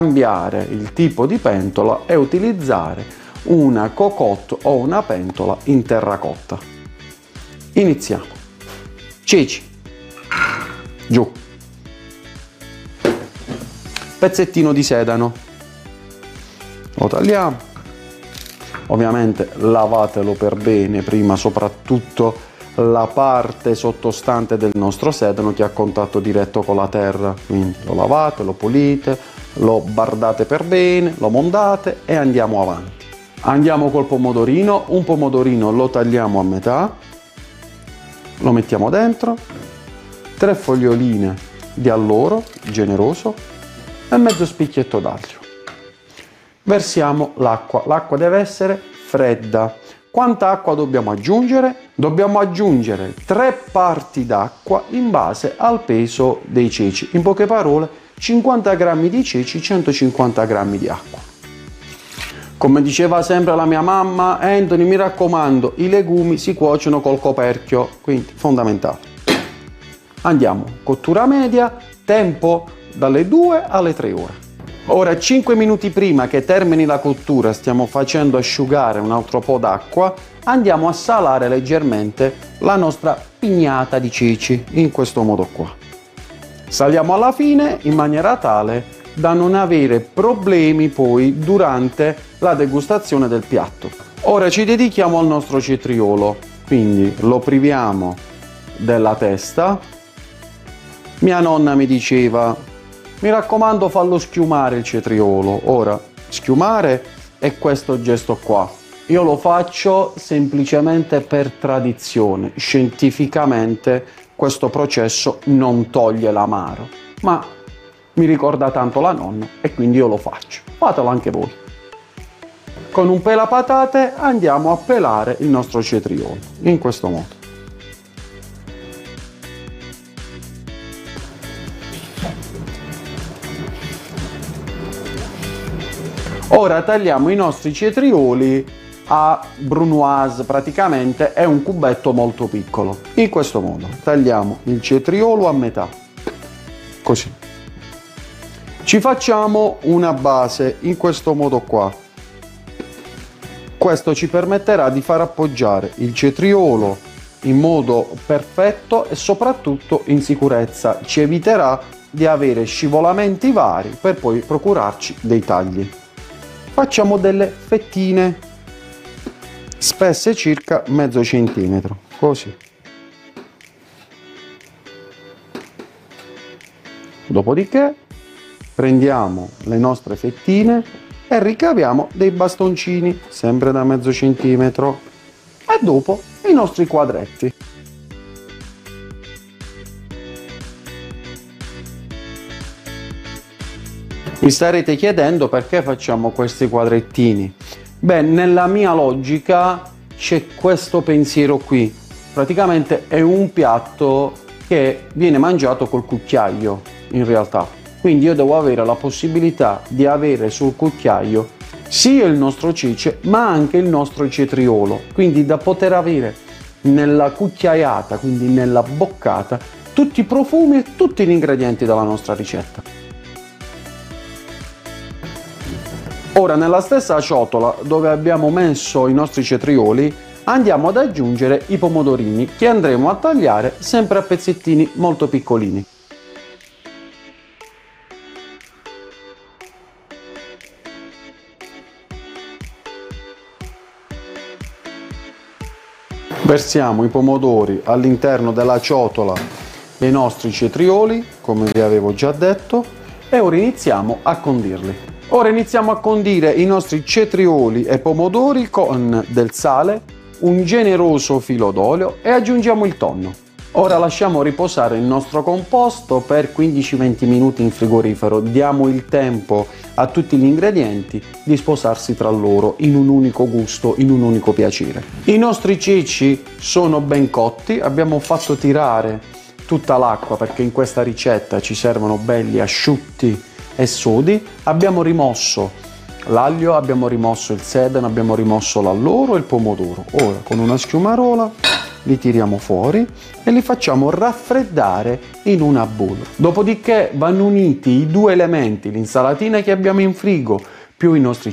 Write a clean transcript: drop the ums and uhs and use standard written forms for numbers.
cambiare il tipo di pentola e utilizzare una cocotte o una pentola in terracotta. Iniziamo. Ceci, giù. Pezzettino di sedano, lo tagliamo, ovviamente lavatelo per bene prima, soprattutto la parte sottostante del nostro sedano che ha contatto diretto con la terra, quindi lo lavate, lo pulite, lo bardate per bene, lo mondate e andiamo avanti. Andiamo col pomodorino, un pomodorino lo tagliamo a metà, lo mettiamo dentro, 3 foglioline di alloro generoso e mezzo spicchietto d'aglio. Versiamo l'acqua, l'acqua deve essere fredda. Quanta acqua dobbiamo aggiungere? Dobbiamo aggiungere 3 parti d'acqua in base al peso dei ceci, in poche parole 50 g di ceci, 150 g di acqua. Come diceva sempre la mia mamma, Anthony, mi raccomando, i legumi si cuociono col coperchio, quindi fondamentale. Andiamo, cottura media, tempo dalle 2 alle 3 ore. Ora 5 minuti prima che termini la cottura stiamo facendo asciugare un altro po' d'acqua, andiamo a salare leggermente la nostra pignata di ceci, in questo modo qua. Saliamo alla fine in maniera tale da non avere problemi poi durante la degustazione del piatto. Ora ci dedichiamo al nostro cetriolo, quindi lo priviamo della testa. Mia nonna mi diceva: mi raccomando, fallo schiumare il cetriolo. Ora, schiumare è questo gesto qua. Io lo faccio semplicemente per tradizione. Scientificamente questo processo non toglie l'amaro, ma mi ricorda tanto la nonna e quindi io lo faccio. Fatelo anche voi. Con un pelapatate andiamo a pelare il nostro cetriolo, in questo modo. Ora tagliamo i nostri cetrioli a brunoise, praticamente è un cubetto molto piccolo. In questo modo tagliamo il cetriolo a metà, così. Ci facciamo una base in questo modo qua. Questo ci permetterà di far appoggiare il cetriolo in modo perfetto e soprattutto in sicurezza. Ci eviterà di avere scivolamenti vari per poi procurarci dei tagli. Facciamo delle fettine spesse circa mezzo centimetro, così. Dopodiché prendiamo le nostre fettine e ricaviamo dei bastoncini, sempre da mezzo centimetro, e dopo i nostri quadretti. Vi starete chiedendo perché facciamo questi quadrettini? Beh, nella mia logica c'è questo pensiero qui. Praticamente è un piatto che viene mangiato col cucchiaio, in realtà. Quindi io devo avere la possibilità di avere sul cucchiaio sia il nostro cece, ma anche il nostro cetriolo. Quindi da poter avere nella cucchiaiata, quindi nella boccata, tutti i profumi e tutti gli ingredienti della nostra ricetta. Ora nella stessa ciotola dove abbiamo messo i nostri cetrioli andiamo ad aggiungere i pomodorini che andremo a tagliare sempre a pezzettini molto piccolini. Versiamo i pomodori all'interno della ciotola dei nostri cetrioli, come vi avevo già detto, e ora iniziamo a condirli. Ora iniziamo a condire i nostri cetrioli e pomodori con del sale, un generoso filo d'olio e aggiungiamo il tonno. Ora lasciamo riposare il nostro composto per 15-20 minuti in frigorifero. Diamo il tempo a tutti gli ingredienti di sposarsi tra loro in un unico gusto, in un unico piacere. I nostri ceci sono ben cotti, abbiamo fatto tirare tutta l'acqua perché in questa ricetta ci servono belli asciutti e sodi. Abbiamo rimosso l'aglio, abbiamo rimosso il sedano, abbiamo rimosso l'alloro e il pomodoro. Ora con una schiumarola li tiriamo fuori e li facciamo raffreddare in una bowl. Dopodiché vanno uniti i due elementi, l'insalatina che abbiamo in frigo più i nostri